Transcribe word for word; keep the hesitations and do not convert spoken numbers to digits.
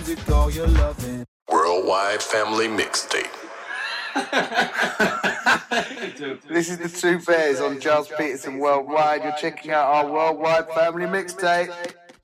Worldwide Family Mixtape. This is the Two Bears on Giles Peterson Worldwide. You're checking out our Worldwide Family Mixtape.